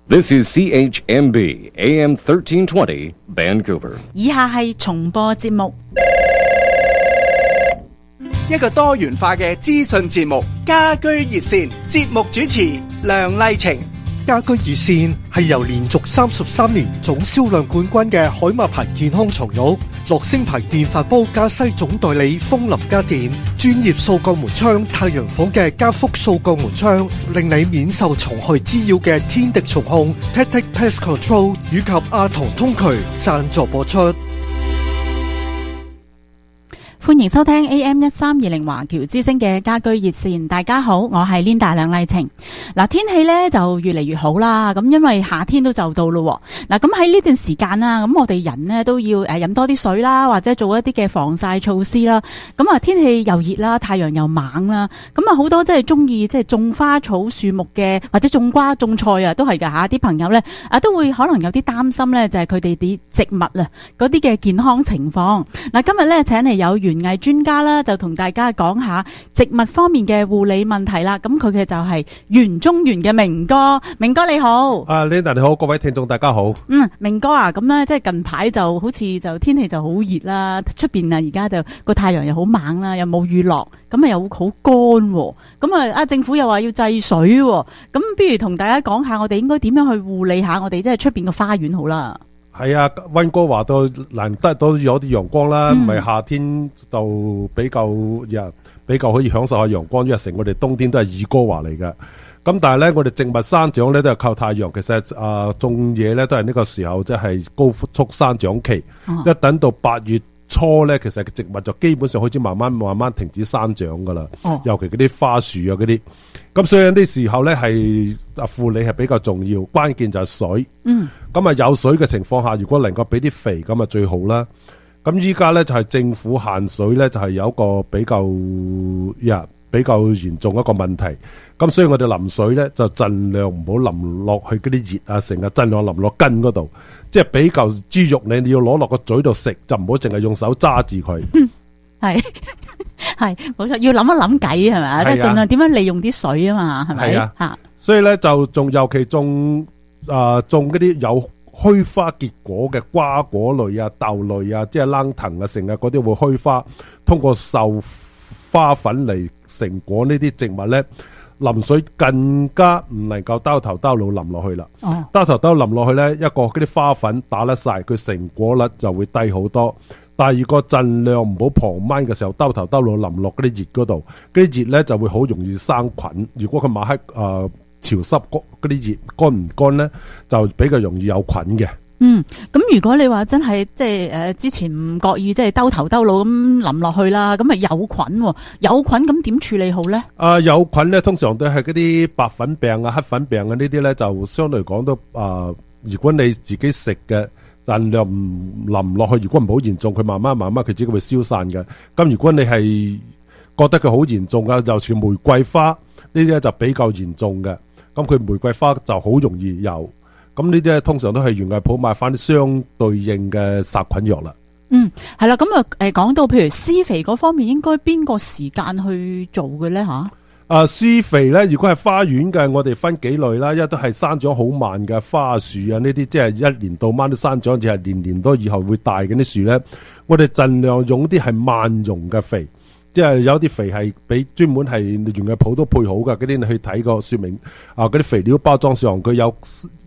This is CHMB AM 1320 Vancouver。 以下係重播節目。 一個多元化嘅資訊節目，家居熱線，節目主持梁麗晴。 家居熱線係由連續33年總銷量冠軍嘅海馬牌健康床褥、樂聲牌電飯煲加西總代理楓林家電、專業掃鋼門窗太陽房嘅加福掃鋼門窗，令你免受蟲害滋擾嘅天敵蟲控 Tactic Pest Control 以及阿童通渠贊助播出。 歡迎收聽 AM1320 華僑之聲嘅家居熱線。大家好，我係 Linda 梁麗晴。嗱，天氣咧就越嚟越好啦。咁因為夏天都就到咯。嗱，咁喺呢段時間啦，咁我哋人呢都要飲多啲水啦，或者做一啲嘅防曬措施啦。咁啊，天氣又熱啦，太陽又猛啦。咁啊，好多即係中意即係種花草樹木嘅，或者種瓜種菜啊，都係噶吓。啲朋友咧都會可能有啲擔心咧，就係佢哋啲植物啊嗰啲嘅健康情況。嗱，今日咧請嚟有園藝專家啦，就同大家講下植物方面嘅護理問題啦。咁佢嘅就係園中園嘅明哥，明哥你好。 Linda 你好，各位聽眾大家好。 明哥啊，咁咧即係近排就好似就天氣就好熱啦，出邊啊而家就個太陽又好猛啦，又冇雨落，咁啊又好乾，咁啊政府又話要制水，咁不如同大家講下我哋應該點樣去護理下我哋即係出邊個花園好啦。 係啊，溫哥華都難得到有啲陽光啦，唔係夏天就比較可以享受下陽光，因為成我哋冬天都係二哥華嚟嘅。咁但係咧，我哋植物生長咧都係靠太陽。其實種嘢咧都係呢個時候即係高速生長期，一等到8月初咧，其實植物就基本上開始慢慢停止生長噶啦。尤其嗰啲花樹啊嗰啲，咁所以有啲時候咧係護理係比較重要，關鍵就係水。咁啊有水嘅情況下，如果能夠俾啲肥咁啊最好啦。咁依家咧就係政府限水咧，就係有一個比較嚴重一個問題。咁所以我哋淋水咧就盡量唔好淋落去嗰啲葉啊，成日盡量淋落根嗰度，即係俾嚿豬肉你要攞落個嘴度食，就唔好淨係用手揸住佢。 係冇錯，要諗一諗計係咪？即係盡量點樣利用啲水啊嘛，係咪？係啊， 所以咧就尤其種嗰啲有虛花結果嘅瓜果類啊、豆類啊，即係冷藤啊，成日嗰啲會虛花，通過授花粉嚟成果呢啲植物咧，淋水更加唔能夠兜頭兜腦淋落去啦。兜頭兜淋落去咧，一個嗰啲花粉打甩晒，佢成果率就會低好多。第二個盡量唔好傍晚嘅時候兜頭兜腦淋落嗰啲葉嗰度，嗰啲葉咧就會好容易生菌。如果佢晚黑潮濕嗰啲葉乾唔乾咧，就比較容易有菌嘅。 咁如果你話真係即係之前唔覺意即係兜頭兜腦咁淋落去啦，咁咪有菌咁點處理好咧？ 有菌咧通常都係嗰啲白粉病啊、黑粉病啊呢啲咧，就相對嚟講都如果你自己食嘅，盡量唔淋落去。如果唔好嚴重，佢慢慢佢自己會消散嘅。咁如果你係覺得佢好嚴重嘅，尤其玫瑰花呢啲咧就比較嚴重嘅。咁佢玫瑰花就好容易有。咁呢啲咧通常都係園藝鋪買翻啲相對應嘅殺菌藥啦。 係啦，咁講到譬如施肥嗰方面，應該邊個時間去做嘅咧吓？ 施肥咧，如果係花園嘅，我哋分幾類啦。一都係生長好慢嘅花樹啊，呢啲即係一年到晚都生長，就係年年都以後會大嘅啲樹咧，我哋盡量用啲係慢溶嘅肥。即係有啲肥係俾專門係園藝鋪都配好嘅，嗰啲你去睇個說明嗰啲肥料包裝上佢有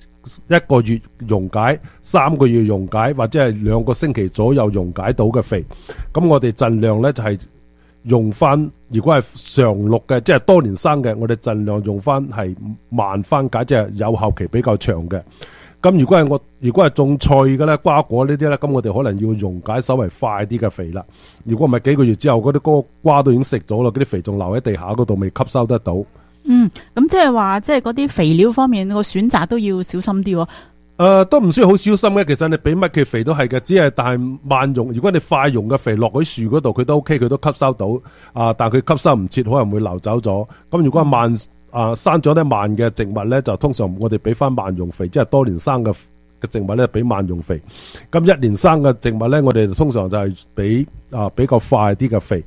1個月溶解、3個月溶解，或者係2個星期左右溶解到嘅肥。咁我哋盡量咧就係用翻，如果係常綠嘅，即係多年生嘅，我哋盡量用翻係慢翻解，即係有效期比較長嘅。咁如果係種菜嘅咧，瓜果呢啲咧，咁我哋可能要溶解稍微快啲嘅肥啦。如果唔係幾個月之後，嗰啲瓜都已經食咗啦，嗰啲肥仲留喺地下嗰度未吸收得到。 咁即係話，即係嗰啲肥料方面個選擇都要小心啲。 都唔需要好小心嘅，其實你俾乜嘅肥都係嘅，只係但係慢溶。如果你快溶嘅肥落喺樹嗰度，佢都 OK，佢都吸收到。但佢吸收唔切，可能會流走咗。咁如果係慢生長得慢嘅植物咧，就通常我哋俾翻慢溶肥，即係多年生嘅植物咧，俾慢溶肥。咁1年生嘅植物咧，我哋通常就係俾比較快啲嘅肥。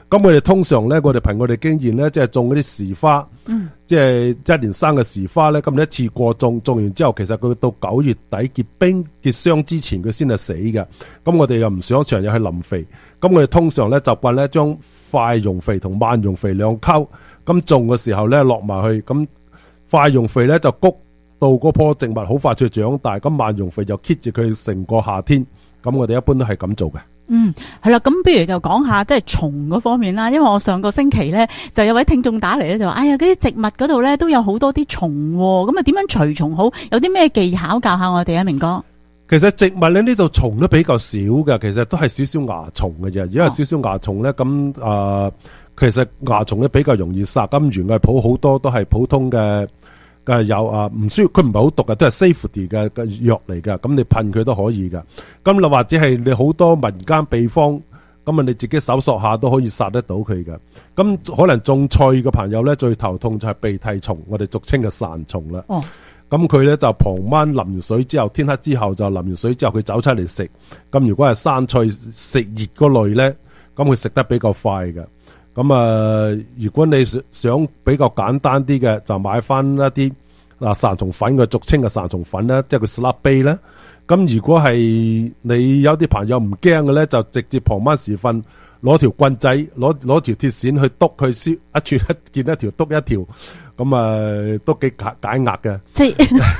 咁我哋通常咧，我哋憑我哋經驗咧，即係種嗰啲時花，即係一年生嘅時花咧，咁你一次過種完之後，其實佢到9月底結冰結霜之前，佢先係死嘅。咁我哋又唔想長日去淋肥，咁我哋通常咧習慣咧將快溶肥同慢溶肥兩溝，咁種嘅時候咧落埋去，咁快溶肥咧就谷到嗰棵植物好快脆長大，咁慢溶肥就 keep 住佢成個夏天。咁我哋一般都係咁做嘅。 係啦，咁不如就講下即係蟲嗰方面啦。因為我上個星期咧就有位聽眾打嚟咧，就話：哎呀，嗰啲植物嗰度咧都有好多啲蟲，咁啊點樣除蟲好？有啲咩技巧教下我哋啊，明哥？ 其實植物咧呢度蟲都比較少嘅，其實都係少少蚜蟲嘅啫。如果係少少蚜蟲咧，咁其實蚜蟲咧比較容易殺。咁園藝鋪好多都係普通嘅。有唔需要，佢唔係好毒嘅，都係 safety 嘅藥嚟嘅。咁你噴佢都可以嘅。咁或者係你好多民間秘方，咁你自己搜索下都可以殺得到佢嘅。咁可能種菜嘅朋友咧，最頭痛就係鼻涕蟲，我哋俗稱嘅潺蟲啦。咁佢咧就傍晚淋完水之後，天黑之後就淋完水之後，佢走出嚟食。咁如果係生菜食熱嗰類咧，咁佢食得比較快嘅。咁如果你想比較簡單啲嘅，就買翻一啲潺蟲粉嘅，俗稱嘅潺蟲粉咧，即係佢 slap bait 咧。咁如果係你有啲朋友唔驚嘅咧，就直接傍晚時分攞條棍仔，攞條鐵線去篤佢，燒一串一件一條篤一條，咁都幾解壓嘅。即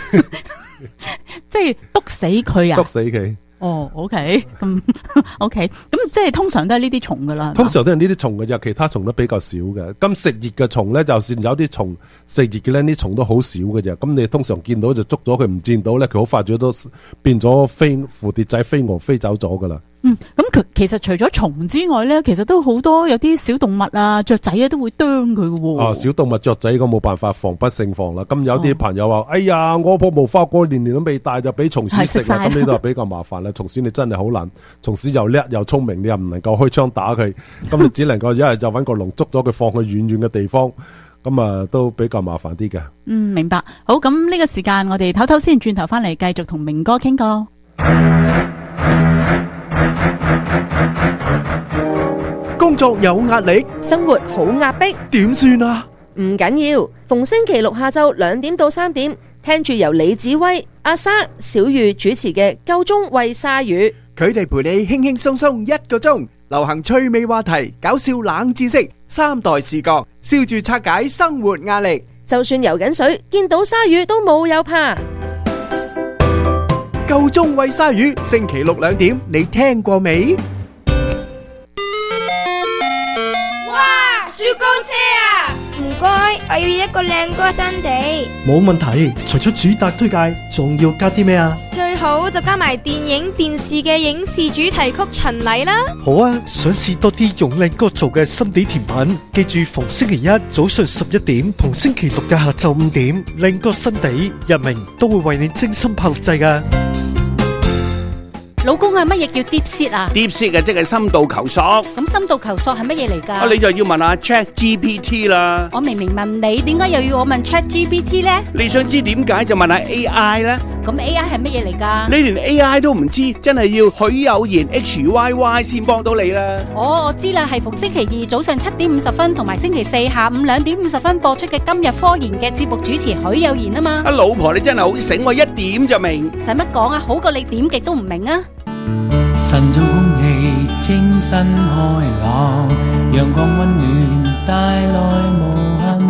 係篤死佢啊！篤死佢。 OK， 咁 OK， 咁即係通常都係呢啲蟲噶啦。 通常都係呢啲蟲嘅啫，其他蟲都比較少嘅。咁食熱嘅蟲咧，就算有啲蟲食熱嘅咧，啲蟲都好少嘅啫。咁你通常見到就捉咗佢，唔見到咧，佢好快咗都變咗蝴蝶仔飛蛾飛走咗噶啦。 咁其實除咗蟲之外咧，其實都好多有啲小動物啊、雀仔啊都會啄佢嘅喎。 小動物雀仔咁冇辦法，防不勝防啦。咁有啲朋友話：哎呀，我棵無花果年年都未大就俾蟲鼠食啦。咁呢度係比較麻煩啦。蟲鼠你真係好難，蟲鼠又叻又聰明，你又唔能夠開槍打佢，咁你只能夠一係就揾個籠捉咗佢，放去遠遠嘅地方，咁都比較麻煩啲嘅。 明白。好，咁呢個時間我哋唞唞先，轉頭翻嚟繼續同明哥傾過。 工作有壓力， 生活好壓迫， 點算啊？ 唔緊要，逢星期六下晝2點到3點，聽住由李子威、阿莎、小玉主持嘅夠鐘喂鯊魚， 佢哋陪你輕輕鬆鬆1個鐘，流行趣味話題、搞笑冷知識、3代視角，笑住拆解生活壓力。 就算游緊水，見到鯊魚都冇有怕。 夠鐘喂鯊魚，星期六2點，你聽過未？ 雪糕車啊！唔該，我要一個靚歌新地。 冇問題，除咗主打推介，仲要加啲咩啊？ 最好就加埋電影、電視嘅影視主題曲巡禮啦。 好啊，想試多啲用靚歌做嘅心地甜品，記住逢星期一早上11點同星期六嘅下晝5點，靚歌新地日明都會為你精心拍錄製㗎。 老公啊，乜嘢叫 deep seat 啊 ？deep seat 啊，即係深度求索。 咁深度求索係乜嘢嚟㗎？ 你就要問下 ChatGPT 啦。 我明明問你，點解又要我問 ChatGPT 咧？ 你想知點解就問下 AI 啦。 咁 AI 係乜嘢嚟㗎？ 你連 AI 都唔知，真係要許有言 HYY 先幫到你啦。 我知啦，係逢星期二早上7點50分同埋星期四下午2點50分播出嘅今日科研嘅節目主持許有言啊嘛。 老婆你真係好醒喎，一點就明。 使乜講啊？好過你點極都唔明啊！ 晨早空氣清新開朗，陽光溫暖帶來無限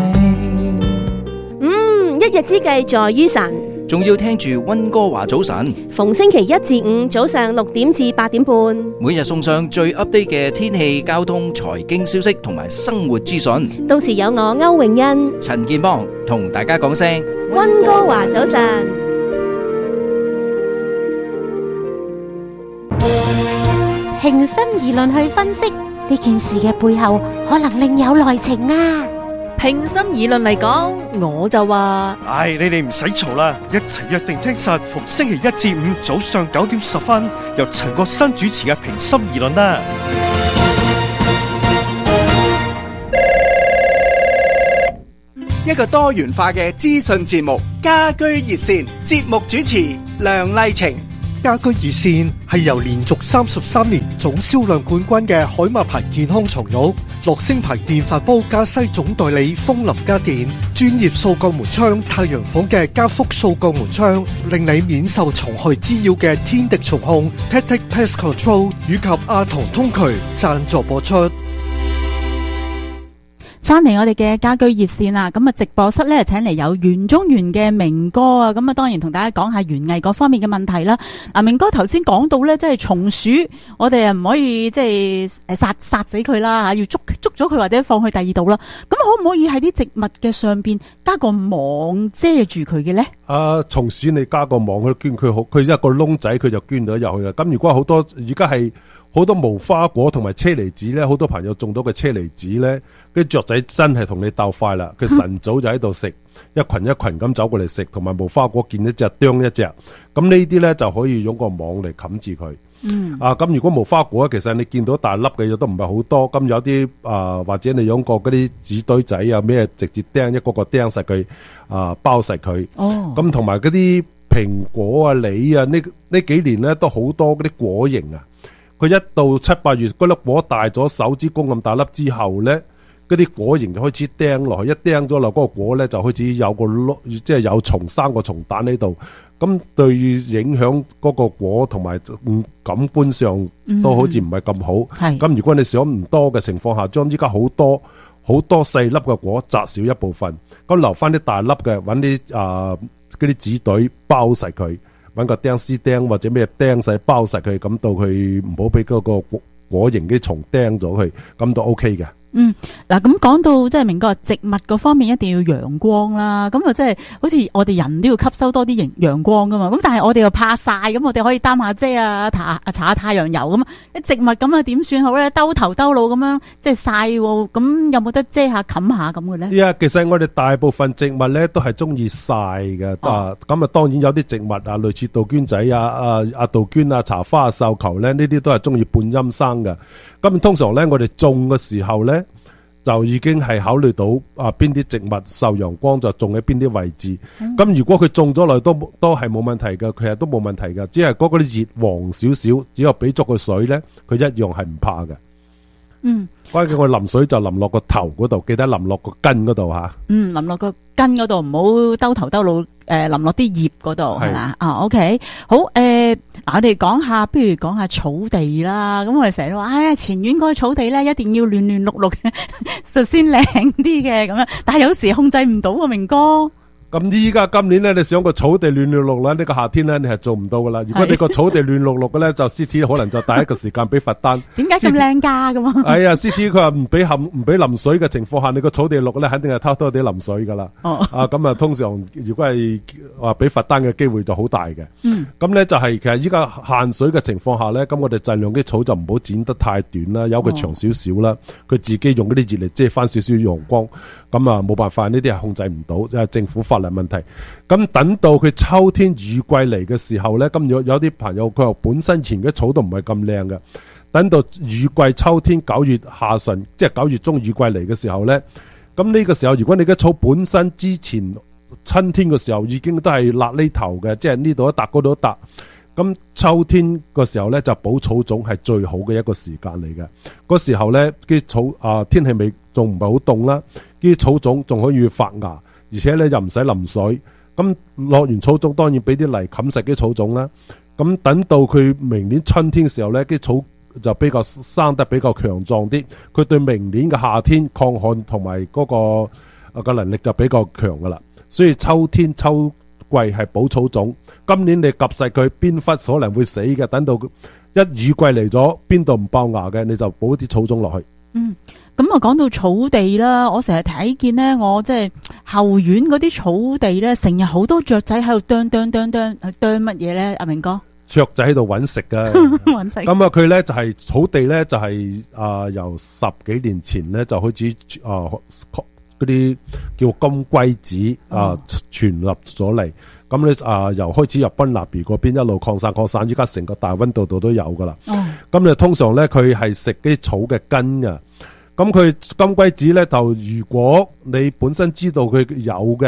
美。 一日之計在於晨， 仲要聽住溫哥華早晨。 逢星期一至五早上6點至8點半， 每日送上最 update 嘅天氣、交通、財經消息同埋生活資訊。 到時有我歐永欣、 陳建邦同大家講聲溫哥華早晨。 平心而論去分析呢件事嘅背後，可能另有內情啊！ 平心而論嚟講，我就話： 你哋唔使嘈啦，一齊約定聽實逢星期一至五早上9點10分，由陳國新主持嘅平心而論啦。 一個多元化嘅資訊節目，家居熱線節目主持梁麗晴。 家居熱線係由連續33年總銷量冠軍嘅海馬牌健康床褥、樂聲牌電飯煲加西總代理風林家電、專業掃鋼門窗太陽房嘅加福掃鋼門窗，令你免受蟲害滋擾嘅天敵蟲控 Tactic Pest Control 以及阿童通渠贊助播出。 翻嚟我哋嘅家居熱線啦，咁啊直播室咧請嚟有袁中原嘅明哥啊，咁啊當然同大家講下園藝嗰方面嘅問題啦。嗱，明哥頭先講到咧，即係松鼠，我哋啊唔可以即係殺死佢啦，要捉咗佢或者放去第二度啦。咁可唔可以喺啲植物嘅上邊加個網遮住佢嘅咧？ 松鼠你加個網佢捐佢好，佢一個窿仔佢就捐到入去啦。咁如果好多而家係好多無花果同埋車厘子咧，好多朋友種到嘅車厘子咧，啲雀仔真係同你鬥快啦。佢晨早就喺度食，一群一群咁走過嚟食，同埋無花果見一隻啄一隻。咁呢啲咧就可以用個網嚟冚住佢。咁如果無花果其實你見到大粒嘅嘢都唔係好多，咁有啲或者你用過嗰啲紙堆仔啊咩，直接釘一個個釘實佢，包實佢。咁同埋嗰啲蘋果啊、梨啊，呢幾年咧都好多嗰啲果蠅啊。佢一到7、8月，嗰粒果大咗手指公咁大粒之後咧，嗰啲果蠅就開始釘落去，一釘咗落嗰個果咧，就開始有個窿，即係有蟲生個蟲蛋喺度。咁對影響嗰個果同埋感官上都好似唔係咁好。咁如果你想唔多嘅情況下，將依家好多細粒嘅果摘少一部分，咁留翻啲大粒嘅，揾啲嗰啲紙袋包實佢。揾個釘絲釘或者咩釘細包實佢，咁到佢唔好俾嗰個果蠅啲蟲釘咗佢，咁都 OK 嘅。 嗱咁講到即係明哥植物嗰方面一定要陽光啦，咁啊即係好似我哋人都要吸收多啲陽光噶嘛，咁但係我哋又怕曬，咁我哋可以擔下遮啊，搽下太陽油咁啊，啲植物咁啊點算好咧？兜頭兜腦咁樣即係曬，咁有冇得遮下冚下咁嘅咧？ 其實我哋大部分植物咧都係中意曬嘅，咁啊當然有啲植物啊，類似杜鵑仔啊、杜鵑啊、茶花啊、繡球咧，呢啲都係中意半陰生嘅。咁通常咧，我哋種嘅時候咧，就已經係考慮到邊啲植物受陽光就種喺邊啲位置。咁如果佢種咗落都係冇問題嘅，其實都冇問題嘅，只係嗰啲熱黃少少，只有俾足個水咧，佢一樣係唔怕嘅。關鍵我淋水就淋落個頭嗰度，記得淋落個根嗰度吓。淋落個根嗰度，唔好兜頭兜腦，淋落啲葉嗰度係嘛？OK， 好我哋講下，不如講下草地啦。咁我哋成日都話，前院嗰個草地咧，一定要嫩嫩綠綠嘅，就先靚啲嘅咁樣。但係有時控制唔到啊，明哥。 咁依家今年咧，你想個草地嫩嫩綠綠，呢個夏天咧，你係做唔到噶啦。如果你個草地嫩綠綠嘅咧，就 CT 可能就第一個時間俾罰單。 點解咁靚噶咁啊？ 係啊，CT 佢話唔俾淋水嘅情況下，你個草地綠咧，肯定係偷偷地淋水噶啦。咁啊，通常如果係話俾罰單嘅機會就好大嘅。咁咧就係其實依家限水嘅情況下咧，咁我哋盡量啲草就唔好剪得太短啦，由佢長少少啦，佢自己用嗰啲熱嚟遮翻少少陽光。咁啊，冇辦法，呢啲係控制唔到，即係政府法律問題。咁等到佢秋天雨季嚟嘅時候咧，咁有啲朋友佢話本身前嘅草都唔係咁靚嘅，等到雨季秋天9月下旬，即係9月中雨季嚟嘅時候咧，咁呢個時候如果你嘅草本身之前春天嘅時候已經都係辣呢頭嘅，即係呢度一笪嗰度一笪，咁秋天個時候咧就補草種係最好嘅一個時間嚟嘅。嗰時候咧啲草天氣未仲唔係好凍啦，啲草種仲可以發芽，而且咧又唔使淋水。咁落完草種當然俾啲泥冚實啲草種啦。咁等到佢明年春天嘅時候咧，啲草就比較生得比較強壯啲，佢對明年嘅夏天抗旱同埋嗰個能力就比較強噶啦。所以秋天秋季係補草種。今年你及實佢邊忽可能會死嘅，等到一雨季嚟咗，邊度唔爆芽嘅，你就補啲草種落去。 咁啊，講到草地啦，我成日睇見咧，我即係後院嗰啲草地咧，成日好多雀仔喺度啄乜嘢咧？阿明哥，雀仔喺度揾食噶， 揾食。 咁啊，佢咧就係草地咧，就係由10幾年前咧就開始嗰啲叫金龜子傳入咗嚟。咁咧由開始入賓納比嗰邊一路擴散，依家成個大溫度度都有噶啦。咁咧通常咧佢係食啲草嘅根噶。咁佢金龜子咧，就如果你本身知道佢有嘅，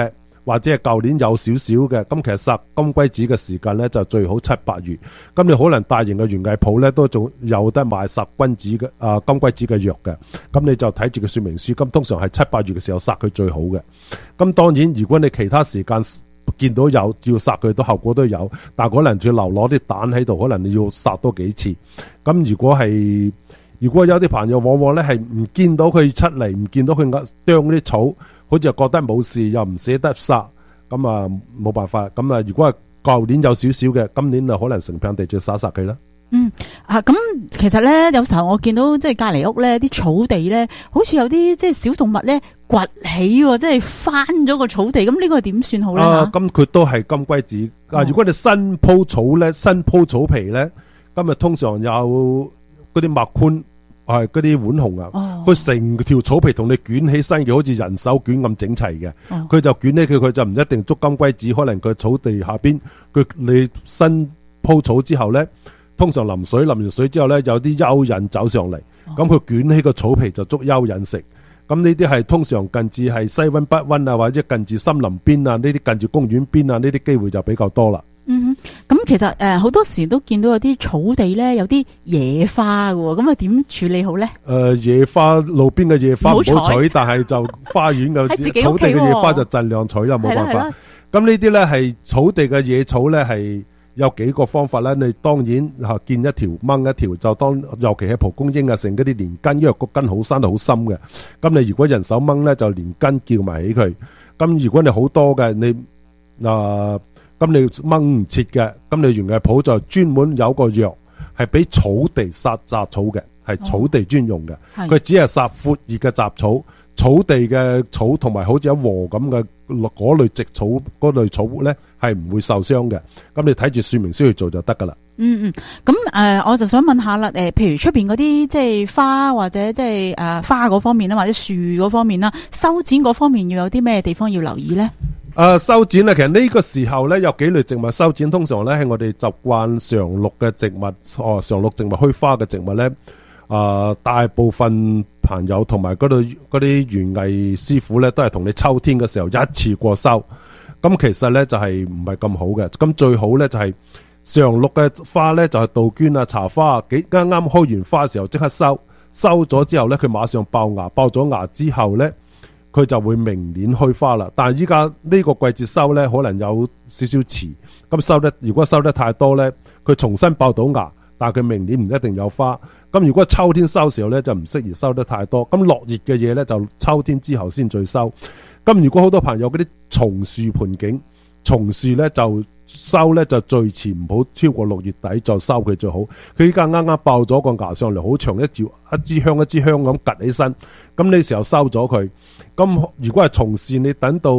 或者係舊年有少少嘅，咁其實殺金龜子嘅時間咧就最好7、8月。咁你可能大型嘅園藝鋪咧都仲有得賣殺金龜子嘅藥嘅，咁你就睇住個說明書。咁通常係7、8月嘅時候殺佢最好嘅。咁當然如果你其他時間見到有要殺佢，都後果都有，但係可能要留攞啲蛋喺度，可能你要殺多幾次。咁如果有啲朋友往往咧係唔見到佢出嚟，唔見到佢啄啲草，好似覺得冇事，又唔捨得殺，咁啊冇辦法。咁啊如果係舊年有少少嘅，今年就可能成片地就殺佢啦。 咁其實咧，有時候我見到即係隔籬屋咧啲草地咧，好似有啲即係小動物咧崛起，即係翻咗個草地，咁呢個點算好咧？ 咁佢都係金龜子。如果你新鋪草咧，新鋪草皮咧，今日通常有嗰啲麥寬，係嗰啲浣熊啊，佢成條草皮同你捲起身嘅，好似人手捲咁整齊嘅。佢就捲起佢就唔一定捉金龜子，可能佢草地下邊，你新鋪草之後咧。通常淋完水之後咧，有啲蚯蚓走上嚟，咁佢捲起個草皮就捉蚯蚓食。咁呢啲係通常近住係西溫北溫啊，或者近住森林邊啊，呢啲近住公園邊啊，呢啲機會就比較多啦。 咁其實好多時都見到有啲草地咧有啲野花嘅，咁啊點處理好咧？ 野花路邊嘅野花唔好取，但係就花園嘅草地嘅野花就盡量取啦，冇辦法。咁呢啲咧係草地嘅野草咧係。有幾個方法咧，你當然見一條掹一條，就當尤其係蒲公英啊，成嗰啲連根，因為個根好生得好深嘅。咁你如果人手掹咧，就連根叫埋起佢。咁如果你好多嘅，你咁你掹唔切嘅，咁你園藝鋪就專門有個藥係俾草地殺雜草嘅，係草地專用嘅。佢只係殺闊葉嘅雜草，草地嘅草同埋好似一禾咁嘅嗰類植草嗰類草咧。係唔會受傷嘅，咁你睇住說明書去做就得噶啦。 咁我就想問下啦，譬如出邊嗰啲即係花或者即係花嗰方面啦，或者樹嗰方面啦，修剪嗰方面要有啲咩地方要留意咧？ 修剪咧，其實呢個時候咧有幾類植物修剪，通常咧係我哋習慣常綠嘅植物，常綠植物虛花嘅植物咧，大部分朋友同埋嗰啲園藝師傅咧都係同你秋天嘅時候一次過收。咁其實咧就係唔係咁好嘅，咁最好咧就係常綠嘅花咧就係杜鵑啊、茶花啊，啱啱開完花嘅時候即刻收咗之後咧，佢馬上爆芽，爆咗芽之後咧，佢就會明年開花啦。但係依家呢個季節收咧，可能有少少遲。咁如果收得太多咧，佢重新爆到芽，但係佢明年唔一定有花。咁如果秋天收嘅時候咧，就唔適宜收得太多。咁落葉嘅嘢咧，就秋天之後先再收。咁如果好多朋友嗰啲松樹盆景，松樹咧就收咧就最遲唔好超過6月底再收佢最好。佢依家啱啱爆咗個芽上嚟，好長一支香咁趌起身，咁呢時候收咗佢。咁如果係松樹，你等到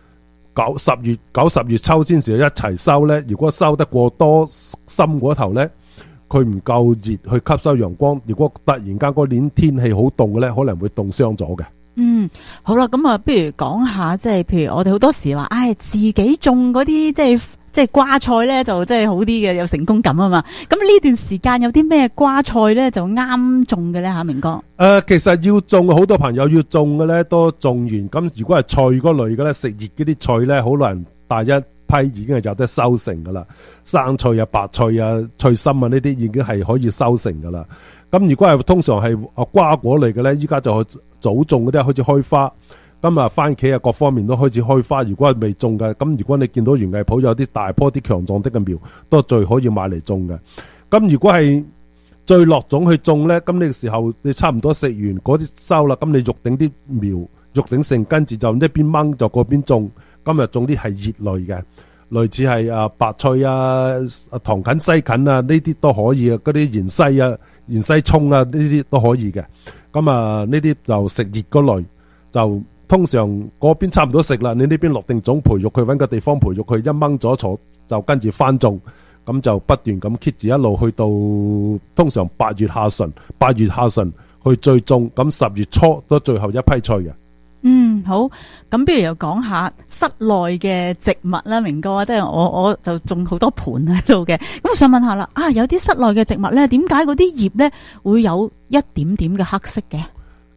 9、10月秋天時候一齊收咧，如果收得過多深嗰頭咧，佢唔夠熱去吸收陽光，如果突然間嗰年天氣好凍嘅咧，可能會凍傷咗嘅。 好啦，咁啊，不如講下即係，譬如我哋好多時話，自己種嗰啲即係瓜菜咧，就即係好啲嘅，有成功感啊嘛。咁呢段時間有啲咩瓜菜咧就啱種嘅咧吓，明哥？ 其實要種，好多朋友要種嘅咧都種完。咁如果係菜嗰類嘅咧，食熱嗰啲菜咧，好多人大一批已經係有得收成噶啦。生菜啊、白菜啊、菜心啊呢啲已經係可以收成噶啦。咁如果係通常係瓜果類嘅咧，依家就早種嗰啲開始開花，咁啊番茄啊各方面都開始開花。如果係未種嘅，咁如果你見到園藝鋪有啲大棵啲強壯啲嘅苗，都最可以買嚟種嘅。咁如果係最落種去種咧，咁呢個時候你差唔多食完嗰啲收啦，咁你育定啲苗，育定成跟住就一邊掹就嗰邊種。今日種啲係葉類嘅，類似係白菜啊、糖芹、西芹啊呢啲都可以啊，嗰啲芫茜啊、芫茜葱啊呢啲都可以嘅。咁啊呢啲就食熱嗰類，就通常嗰邊差唔多食啦，你呢邊落定種培育佢，搵個地方培育佢，一掹咗坐就跟住翻種，咁就不斷咁 keep 住一路去到通常8月下旬去最種，咁10月初都最後一批菜嘅。 好，咁不如又講下室內嘅植物啦，明哥，即係我就種好多盆喺度嘅，咁我想問下啦，有啲室內嘅植物咧，點解嗰啲葉咧會有一點點嘅黑色嘅？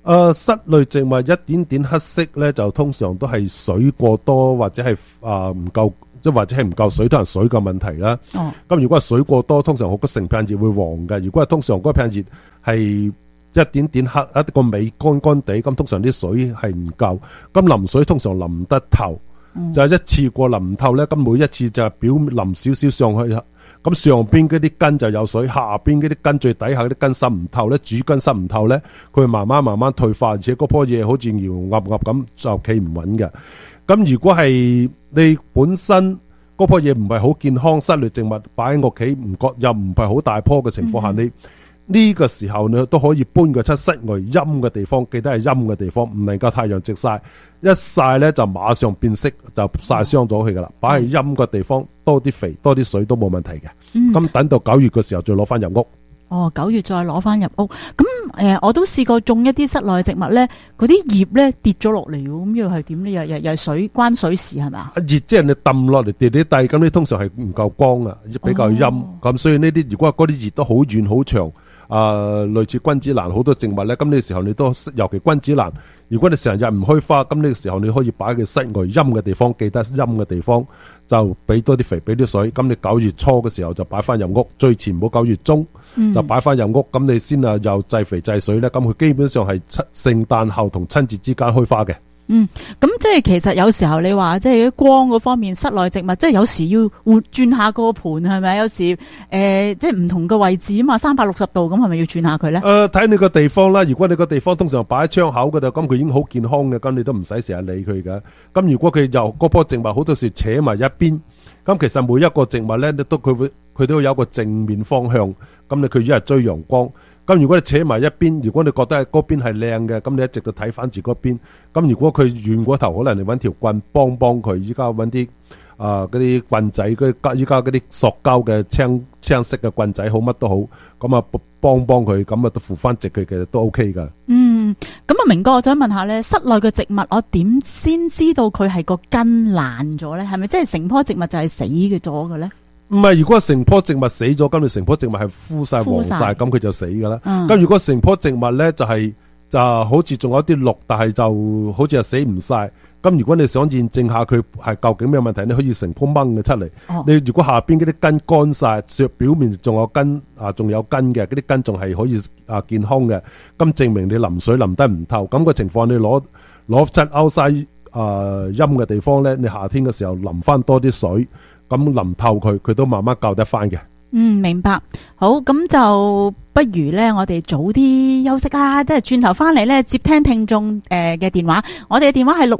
室內植物一點點黑色咧，就通常都係水過多或者係唔夠，即係或者係唔夠水，都係水嘅問題啦。咁如果係水過多，通常好多成片葉會黃嘅。如果係通常嗰片葉係一點點黑，一個尾乾乾地，咁通常啲水係唔夠。咁淋水通常淋唔得透，就係一次過淋唔透咧。咁每一次就係表淋少少上去。咁上邊嗰啲根就有水，下邊嗰啲根最底下嗰啲根滲唔透咧，主根滲唔透咧，佢慢慢退化，而且嗰棵嘢好似搖鴨鴨咁就企唔穩嘅。咁如果係你本身嗰棵嘢唔係好健康，室內植物擺喺屋企唔覺又唔係好大棵嘅情況下，你呢個時候你都可以搬佢出室外陰嘅地方，記得係陰嘅地方，唔能夠太陽直曬，一曬咧就馬上變色，就曬傷咗佢噶啦。擺喺陰嘅地方，多啲肥多啲水都冇問題嘅。咁等到9月嘅時候再攞翻入屋。 9月再攞翻入屋。咁我都試過種一啲室內植物咧，嗰啲葉咧跌咗落嚟，咁又係點咧？又係水關水事係咪啊？ 熱即係你抌落嚟跌啲地，咁你通常係唔夠光啊，比較陰。咁所以呢啲如果嗰啲葉都好遠好長。類似君子蘭好多植物咧，咁呢個時候你都尤其君子蘭，如果你成日唔開花，咁呢個時候你可以擺喺室外陰嘅地方，記得陰嘅地方就俾多啲肥，俾啲水。咁你9月初嘅時候就擺翻入屋，最遲唔好9月中就擺翻入屋，咁你先又制肥制水咧，咁佢基本上係聖誕後同春節之間開花嘅。 咁即係其實有時候你話即係光嗰方面，室內植物即係有時要轉下個盤係咪？有時即係唔同嘅位置啊嘛，360度咁係咪要轉下佢咧？ 睇你個地方啦。如果你個地方通常擺喺窗口嗰度，咁佢已經好健康嘅，咁你都唔使成日理佢嘅。咁如果佢由嗰棵植物好多時扯埋一邊，咁其實每一個植物咧佢都有一個正面方向，咁你佢一係追陽光。咁如果你扯埋一邊，如果你覺得嗰邊係靚嘅，咁你一直都睇翻住嗰邊。咁如果佢遠過頭，可能你揾條棍幫佢。依家揾啲嗰啲棍仔，依家嗰啲塑膠嘅青色嘅棍仔好乜都好，咁啊幫佢，咁啊都扶翻直佢，其實都 OK 噶。 咁啊明哥，我想問下咧，室內嘅植物我點先知道佢係個根爛咗咧？係咪即係成棵植物就係死嘅咗嘅咧？ 唔係，如果成棵植物死咗，咁你成棵植物係枯晒黃晒，咁佢就死噶啦。咁如果成棵植物咧就好似仲有啲綠，但係就好似係死唔晒。咁如果你想驗證下佢係究竟咩問題，你可以成棵掹嘅出嚟。你如果下邊嗰啲根乾晒，削表面仲有根仲有根嘅，嗰啲根仲係可以健康嘅，咁證明你淋水淋得唔透。咁個情況你攞出outside陰嘅地方咧，你夏天嘅時候淋翻多啲水。咁淋透佢都慢慢救得翻嘅。 明白。好，咁就不如咧，我哋早啲休息啦，即係轉頭翻嚟咧接聽聽眾嘅電話。我哋嘅電話係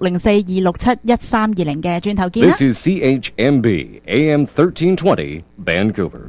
604-267-1320嘅，轉頭見啦。 This is CHMB AM 1320 Vancouver。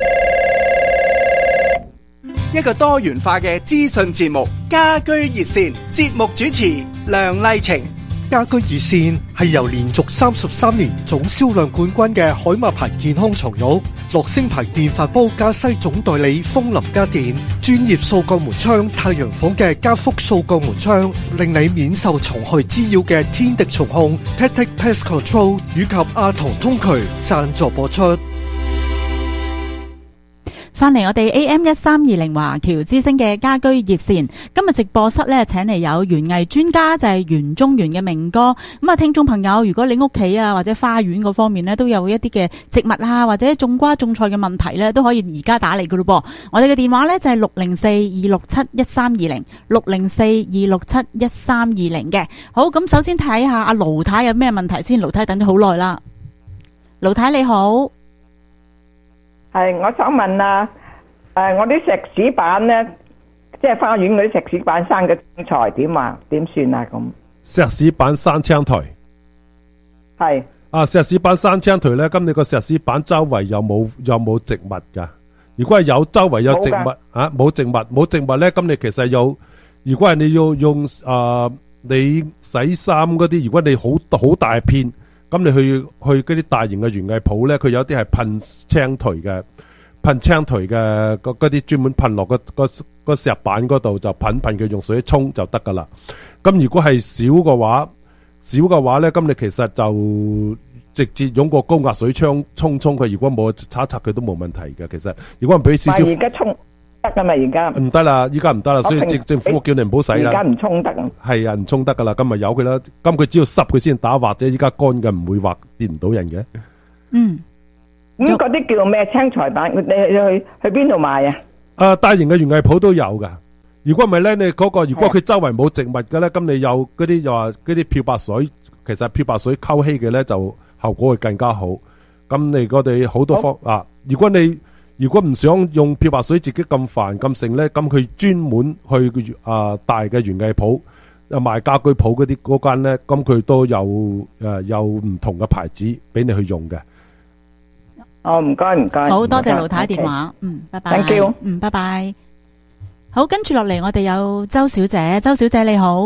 一個多元化嘅資訊節目，家居熱線，節目主持梁麗晴。 家居熱線係由連續33年總銷量冠軍嘅海馬牌健康床褥、樂聲牌電飯煲加西總代理風林家電、專業掃鋼門窗太陽房嘅加福掃鋼門窗，令你免受蟲害滋擾嘅天敵蟲控 Tactic Pest Control 以及阿童通渠贊助播出。 翻嚟我哋 AM1320 華僑之聲嘅家居熱線，今日直播室咧請嚟有園藝專家，就係園中園嘅明哥。咁啊，聽眾朋友，如果你屋企啊或者花園嗰方面咧都有一啲嘅植物啊或者種瓜種菜嘅問題咧，都可以而家打嚟噶咯噃。我哋嘅電話咧就係604-267-1320 604-267-1320嘅。好，咁首先睇下阿盧太有咩問題先。盧太等咗好耐啦。盧太你好。 係，我想問啊，我啲石屎板咧，即係花園嗰啲石屎板生嘅青苔點啊？點算啊？咁石屎板生青苔係石屎板生青苔咧，咁你個石屎板周圍有冇植物噶？如果係有周圍有植物冇植物咧，咁你其實有，如果係你要用你洗衫嗰啲，如果你好大片。咁你去嗰啲大型嘅園藝鋪咧，佢有啲係噴青苔嘅嗰啲專門噴落個石板嗰度，就噴佢用水沖就得噶啦。咁如果係少嘅話咧，咁你其實就直接用個高壓水槍沖佢。如果冇擦佢都冇問題嘅。其實如果唔俾少少， 得噶嘛？而家唔得啦，依家唔得啦，所以政府叫你唔好洗啦。 而家唔沖得啊？ 係啊，唔沖得噶啦，今日由佢啦。咁佢只要濕佢先打滑啫，依家乾嘅唔會滑跌唔到人嘅。 咁嗰啲叫咩青菜板？你去邊度買啊？ 大型嘅園藝鋪都有噶。如果唔係咧，你嗰個如果佢周圍冇植物嘅咧，咁你有嗰啲又話嗰啲漂白水，其實漂白水溝稀嘅咧就效果會更加好。咁你我哋好多方如果唔想用漂白水自己咁煩咁剩咧，咁佢專門去大嘅園藝鋪賣家居鋪嗰啲嗰間咧，咁佢都有唔同嘅牌子俾你去用嘅。 唔該唔該， 好多謝盧太電話，拜拜。 Thank you， 拜拜。好，跟住落嚟，我哋有周小姐，周小姐你好。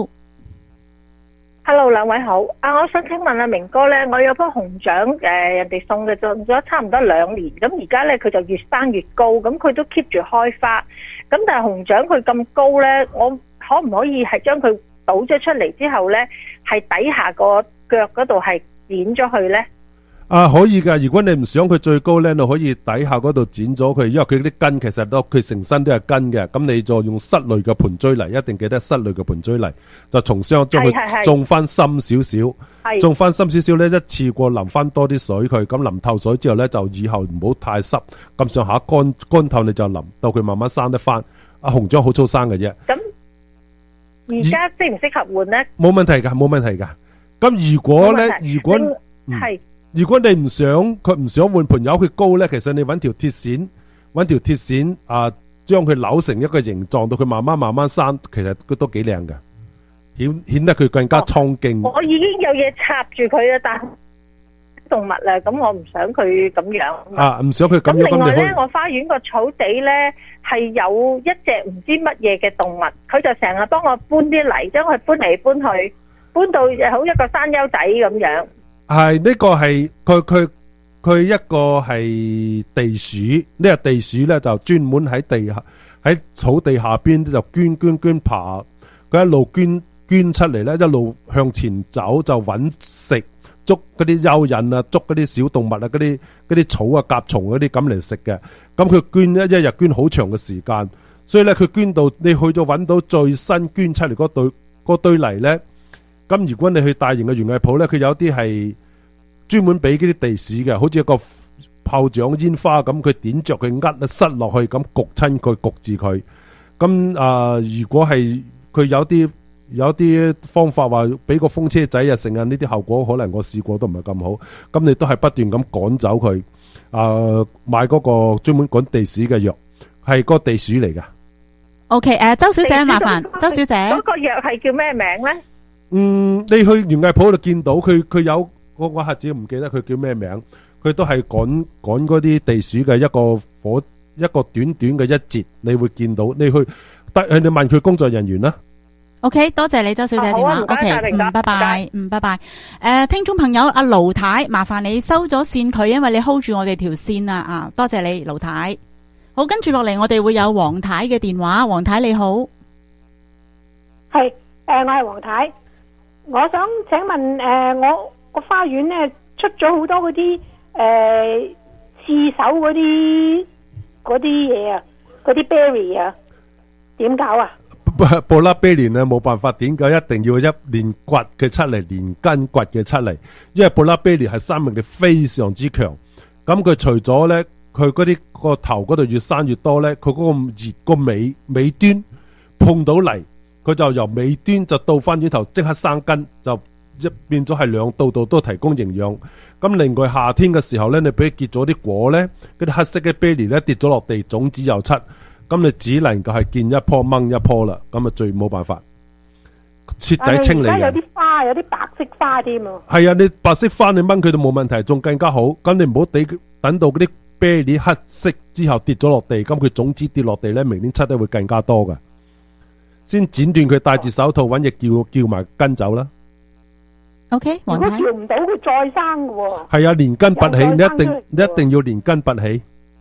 Hello， 兩位好。我想請問明哥咧，我有棵紅掌，人哋送嘅，種咗差唔多2年，咁而家咧佢就越生越高，咁佢都 keep 住開花，咁但係紅掌佢咁高咧，我可唔可以係將佢倒咗出嚟之後咧，係底下個腳嗰度係剪咗佢咧？ 可以噶，如果你唔想佢最高咧，你可以底下嗰度剪咗佢，因為佢啲根其實佢成身都係根嘅，咁你就用室內嘅盆栽泥，一定記得室內嘅盆栽泥，就從上將佢種翻深少少，種翻深少少咧，一次過淋翻多啲水佢，咁淋透水之後咧，就以後唔好太濕，咁上下乾透你就淋，到佢慢慢生得翻。紅掌好粗生嘅啫。 咁而家適唔適合換咧？ 冇問題噶，冇問題噶。咁如果咧，如果你唔想換盆油佢高咧，其實你揾條鐵線將佢扭成一個形狀，到佢慢慢生，其實佢都幾靚嘅，顯得佢更加蒼勁。 我已經有嘢插住佢啊，但係動物啦，咁我唔想佢咁樣。 唔想佢咁樣。 咁另外咧，我花園個草地咧係有一隻唔知乜嘢嘅動物，佢就成日幫我搬啲泥，將佢搬嚟搬去，搬到好一個山丘仔咁樣。 係呢個係佢一個係地鼠，呢個地鼠咧就專門喺草地下邊就捐爬，佢一路捐出嚟咧，一路向前走就揾食，捉嗰啲蚯蚓啊，捉嗰啲小動物啊，嗰啲草啊、甲蟲嗰啲咁嚟食嘅。咁佢一日捐好長嘅時間，所以咧佢捐到你去咗揾到最新捐出嚟嗰堆泥咧。咁如果你去大型嘅園藝鋪咧，佢有啲係專門俾嗰啲地鼠嘅，好似一個炮仗煙花咁，佢點着佢塞落去咁焗親佢，焗住佢。咁如果係佢有啲方法話俾個風車仔啊，成日呢啲效果可能我試過都唔係咁好。咁你都係不斷咁趕走佢，買嗰個專門趕地鼠嘅藥，係個地鼠嚟㗎。 OK， 周小姐麻煩，周小姐嗰個藥係叫咩名咧？ 你去園藝鋪度見到佢有我下子唔記得佢叫咩名，佢都係趕嗰啲地鼠嘅一個短短嘅一節，你會見到。你問佢工作人員啦。 OK， 多謝你周小姐電話。OK， 拜拜，拜拜。聽眾朋友阿盧太，麻煩你收咗線佢，因為你 hold 住我哋條線啊。多謝你盧太。好，跟住落嚟我哋會有黃太嘅電話。黃太你好， 係我係黃太。我想請問我個花園咧出咗好多嗰啲刺手嗰啲嘢啊，嗰啲 berry 啊，點搞啊？ 布拉比蓮咧冇辦法點解，一定要一連掘嘅出嚟，連根掘嘅出嚟，因為布拉比蓮係生命力非常之強。咁佢除咗咧，佢嗰啲個頭嗰度越生越多咧，佢嗰個葉個尾端碰到泥，佢就由尾端就倒翻轉頭，即刻生根，就變咗係兩度都提供營養。咁另外夏天嘅時候咧，你俾佢結咗啲果咧，嗰啲黑色嘅啤梨咧跌咗落地，種子又出，咁你只能夠係見一棵掹一棵啦，咁啊最冇辦法徹底清理嘅。 有啲花，有啲白色花添啊。係啊，你白色花你掹佢都冇問題，仲更加好。咁你唔好等到嗰啲啤梨黑色之後跌咗落地，咁佢種子跌落地咧，明年出得會更加多噶。先剪斷佢，戴住手套揾嘢叫埋根走啦。 OK， 如果叫唔到佢再生嘅喎。係啊，連根拔起，你一定要連根拔起。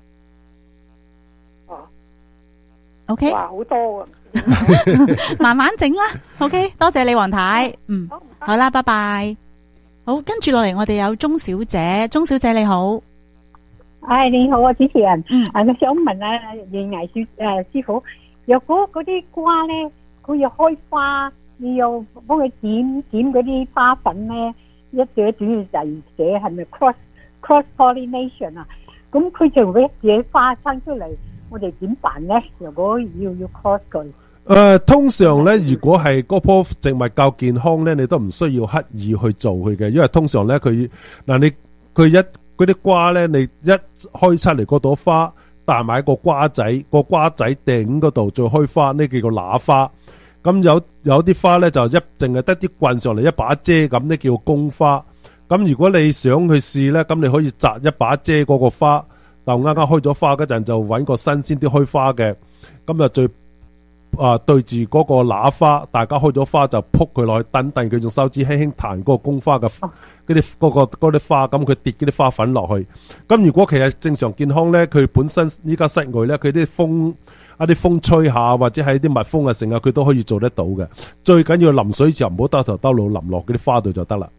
OK， 哇，好多啊！ 慢慢整啦。OK， 多謝你黃太。好啦，拜拜。好，跟住落嚟我哋有鍾小姐，鍾小姐你好。 你好啊，主持人。我想問啊，園藝師傅，若果嗰啲瓜咧，佢要開花，你要幫佢剪嗰啲花粉咧，一隻主要就係寫係咪 cross pollination 啊？咁佢就會一隻花生出嚟，我哋點辦咧？如果要 cross 佢？ 通常咧，如果係嗰棵植物夠健康咧，你都唔需要刻意去做佢嘅，因為通常咧佢嗰啲瓜咧，你一開出嚟嗰朵花，帶埋個瓜仔頂嗰度再開花，呢叫做乸花。咁有啲花咧就淨係得啲棍上嚟一把遮咁，呢叫公花。咁如果你想去試咧，咁你可以摘一把遮嗰個花，就啱啱開咗花嗰陣就揾個新鮮啲開花嘅，咁就最對住嗰個乸花，大家開咗花就撲佢落去，等佢用手指輕輕彈嗰個公花嘅嗰啲花，咁佢跌嗰啲花粉落去。咁如果其實正常健康咧，佢本身依家室外咧，佢啲風吹下或者係啲蜜蜂啊成啊，佢都可以做得到嘅。最緊要淋水時候唔好兜頭兜腦淋落嗰啲花度就得啦。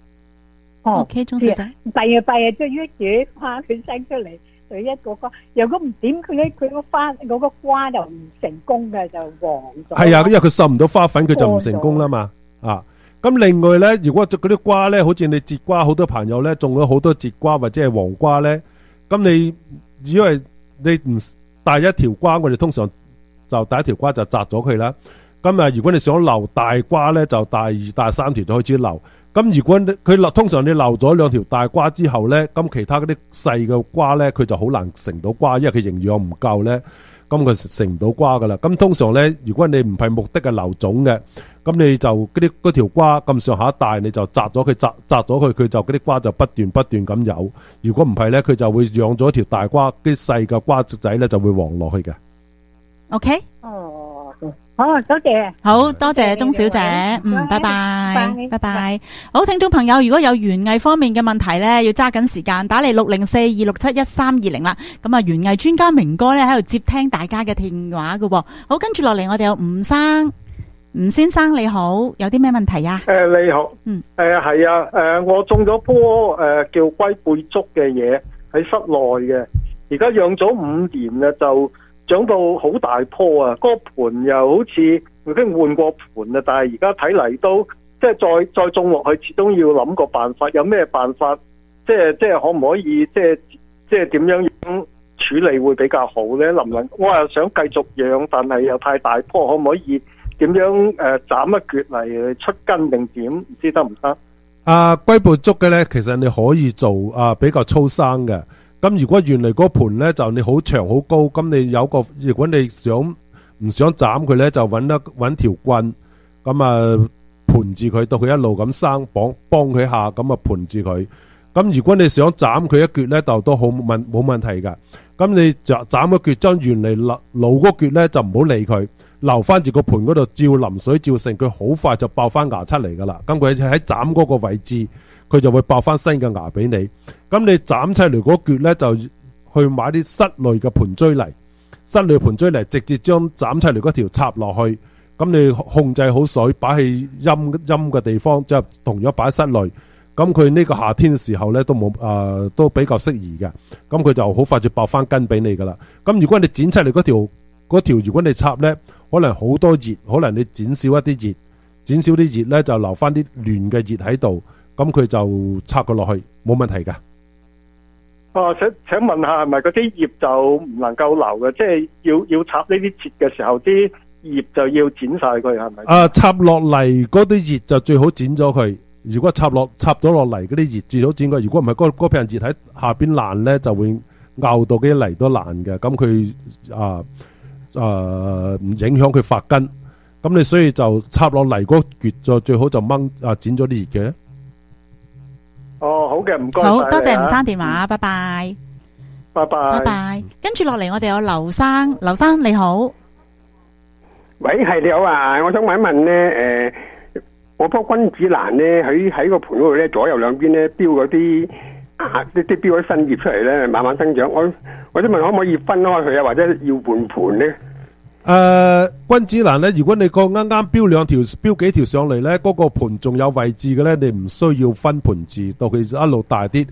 OK， 鍾小姐， 第二即係一朵花佢生出嚟。佢一個花，如果唔點佢咧，佢個花嗰個瓜就唔成功嘅，就黃咗。係啊，因為佢受唔到花粉，佢就唔成功啦嘛。咁另外咧，如果嗰啲瓜咧，好似你節瓜，好多朋友咧種咗好多節瓜或者係黃瓜咧，咁你因為你唔帶一條瓜，我哋通常就第一條瓜就摘咗佢啦。咁如果你想留大瓜咧，就帶2、帶3條就開始留。咁如果佢通常你留咗2條大瓜之後咧，咁其他嗰啲細嘅瓜咧，佢就好難成到瓜，因為佢營養唔夠咧，咁佢成唔到瓜噶啦。咁通常咧，如果你唔係目的係留種嘅，咁你就嗰條瓜咁上下大，你就摘咗佢，摘咗佢，佢就嗰啲瓜就不斷咁有。如果唔係咧，佢就會養咗一條大瓜，啲細嘅瓜仔咧就會黃落去嘅。 OK。 好，多謝， 好多謝鍾小姐，拜拜，拜拜。好，聽眾朋友，如果有園藝方面嘅問題咧，要揸緊時間打嚟60426711320啦。咁啊，園藝專家明哥咧喺度接聽大家嘅電話㗎。好，跟住落嚟，我哋有吳先生，你好，有啲咩問題啊？ 你好，係啊，我種咗棵叫龜背竹嘅嘢喺室內嘅，而家養咗5年啦，就長到好大棵啊！嗰個盤又好似已經換過盤啦，但係而家睇嚟都即係再種落去，始終要諗個辦法。有咩辦法？即係可唔可以即係點樣處理會比較好咧？能唔能？我又想繼續養，但係又太大棵，可唔可以點樣斬一橛嚟出根定點？唔知得唔得？ 龜背竹嘅咧，其實你可以做比較粗生嘅。咁如果原嚟嗰盤咧就你好長好高，咁你有個如果你唔想斬佢咧，就揾條棍咁盤住佢，到佢一路咁生，幫佢下咁盤住佢。咁如果你想斬佢一橛咧，就都冇問題噶。咁你就斬一橛，將原嚟老嗰橛咧就唔好理佢，留翻住個盤嗰度照淋水照成，佢好快就爆翻芽出嚟噶啦。咁佢喺斬嗰個位置，佢就會爆翻新嘅芽俾你。咁你斬出嚟嗰橛咧，就去買啲室內嘅盤錐嚟，直接將斬出嚟嗰條插落去。咁你控制好水，擺喺陰嘅地方，即係同樣擺喺室內。咁佢呢個夏天嘅時候咧，都比較適宜嘅。咁佢就好快就爆翻根俾你噶啦。咁如果你剪出嚟嗰條，如果你插咧，可能好多葉，可能你剪少一啲葉，剪少啲葉咧就留翻啲嫩嘅葉喺度。咁佢就插佢落去，冇問題噶。 請問下，係咪嗰啲葉就唔能夠留嘅？即係要插呢啲節嘅時候，啲葉就要剪晒佢，係咪？插落嚟嗰啲葉就最好剪咗佢。如果插咗落嚟嗰啲葉最好剪佢。如果唔係，嗰片葉喺下邊爛咧，就會拗到啲泥都爛嘅。咁佢唔影響佢發根。咁你所以就插落嚟嗰橛就最好就剪咗啲葉嘅。好嘅，唔該。 好多謝吳生電話，拜拜。 拜拜。跟住落嚟，我哋有劉生你好。 喂，係你好啊！我想問一問咧，我棵君子蘭咧喺個盤嗰度咧，左右兩邊咧標嗰啲標嗰啲新葉出嚟咧，慢慢生長。我想問可唔可以分開佢啊，或者要換盤咧？ 君子蘭咧，如果你個啱啱標幾條上嚟咧，嗰個盤仲有位置嘅咧，你唔需要分盤字，到佢一路大啲。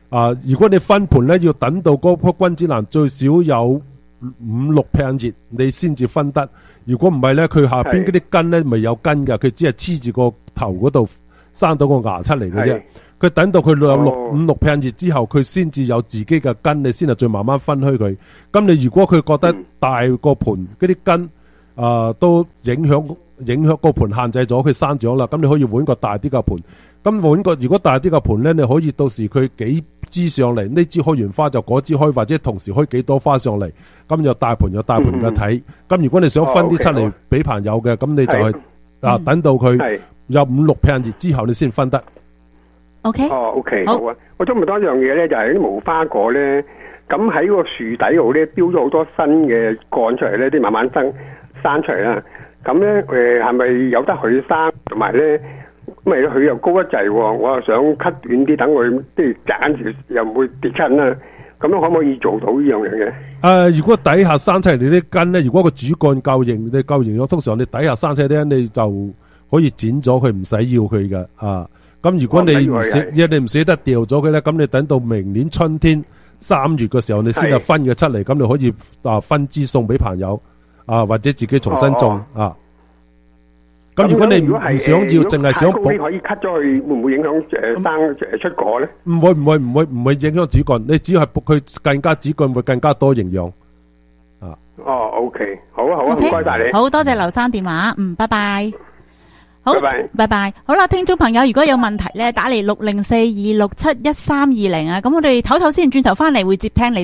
如果你分盤咧，要等到嗰棵君子蘭最少有5-6片葉，你先至分得。如果唔係咧，佢下邊嗰啲根咧咪有根㗎，佢只係黐住個頭嗰度生到個芽出嚟嘅啫。佢等到佢有5-6片葉之後，佢先至有自己嘅根，你先係再慢慢分開佢。咁你如果佢覺得大個盤嗰啲根都影響個盤限制咗佢生長啦，咁你可以換個大啲嘅盤。咁換個如果大啲嘅盤咧，你可以到時佢幾支上嚟，呢支開完花就嗰支開，或者同時開幾多花上嚟，咁有大盤有大盤嘅睇。咁如果你想分啲出嚟俾朋友嘅，咁你就係等到佢有5-6片葉之後，你先分得。 OK。 OK， 好啊。我想問多一樣嘢咧，就係啲無花果咧，咁喺個樹底度咧，標咗好多新嘅幹出嚟咧，啲慢慢生出嚟啦。咁咧係咪有得佢生？同埋咧，因為佢又高一滯，我又想 cut 短啲，等佢即係斬時又唔會跌親啦。咁樣可唔可以做到呢樣嘢嘅？ 如果底下生出嚟你啲根咧，如果個主幹夠型，你夠型咗，通常你底下生出嚟咧，你就可以剪咗佢，唔使要佢嘅。咁如果你唔捨得掉咗佢咧，咁你等到明年春天3月嘅時候，你先係分嘅出嚟，咁你可以分支送俾朋友或者自己重新種咁如果你唔想要，淨係想補，可以 cut 咗佢，會唔會影響生出果咧？ 唔會影響主幹，你只要係佢更加主幹會更加多營養。 OK， 好啊，唔該晒你， 好多謝劉生電話，拜拜。好，拜拜。好啦，聽眾朋友，如果有問題咧，打嚟6042671320啊，咁我哋唞唞先，轉頭翻嚟會接聽你哋。